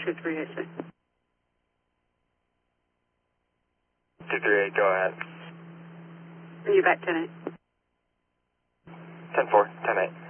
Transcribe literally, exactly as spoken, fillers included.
two three eight, sir. two three eight, go ahead. You back ten eight. ten four, ten eight.